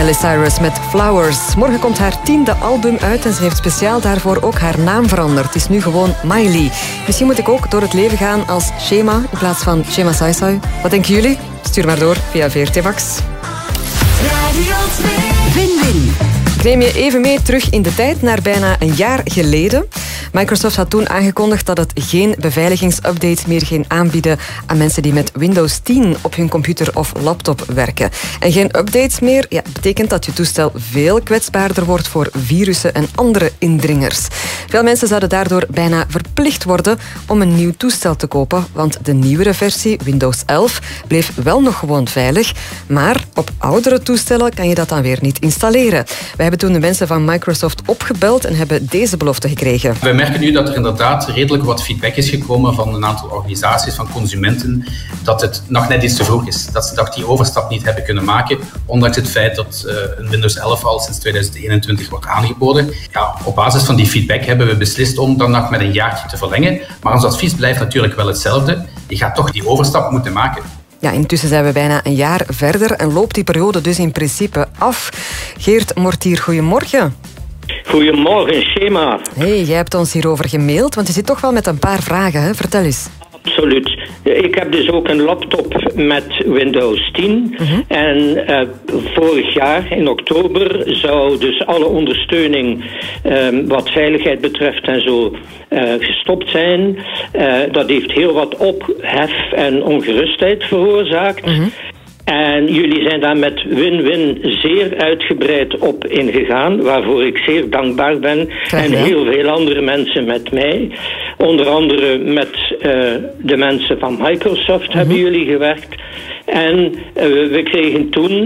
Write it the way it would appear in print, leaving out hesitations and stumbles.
Miley Cyrus met Flowers. Morgen komt haar 10e album uit en ze heeft speciaal daarvoor ook haar naam veranderd. Het is nu gewoon Miley. Misschien moet ik ook door het leven gaan als Shema in plaats van Shema Saisai. Wat denken jullie? Stuur maar door via VRT Max. Win-win. Ik neem je even mee terug in de tijd naar bijna een jaar geleden. Microsoft had toen aangekondigd dat het geen beveiligingsupdates meer ging aanbieden aan mensen die met Windows 10 op hun computer of laptop werken. En geen updates meer betekent dat je toestel veel kwetsbaarder wordt voor virussen en andere indringers. Veel mensen zouden daardoor bijna verplicht worden om een nieuw toestel te kopen, want de nieuwere versie, Windows 11, bleef wel nog gewoon veilig, maar op oudere toestellen kan je dat dan weer niet installeren. Wij hebben toen de mensen van Microsoft opgebeld en hebben deze belofte gekregen. We merken nu dat er inderdaad redelijk wat feedback is gekomen van een aantal organisaties, van consumenten, dat het nog net iets te vroeg is. Dat ze die overstap niet hebben kunnen maken, ondanks het feit dat een Windows 11 al sinds 2021 wordt aangeboden. Ja, op basis van die feedback hebben we beslist om dan nog met een jaartje te verlengen. Maar ons advies blijft natuurlijk wel hetzelfde. Je gaat toch die overstap moeten maken. Ja, intussen zijn we bijna een jaar verder en loopt die periode dus in principe af. Geert Mortier, goedemorgen. Goedemorgen, Shema. Hey, jij hebt ons hierover gemaild, want je zit toch wel met een paar vragen, hè? Vertel eens. Absoluut. Ik heb dus ook een laptop met Windows 10. En vorig jaar, in oktober, zou dus alle ondersteuning wat veiligheid betreft en zo gestopt zijn. Dat heeft heel wat ophef en ongerustheid veroorzaakt. En jullie zijn daar met win-win zeer uitgebreid op ingegaan, waarvoor ik zeer dankbaar ben. En heel veel andere mensen met mij. Onder andere met de mensen van Microsoft hebben jullie gewerkt. En we kregen toen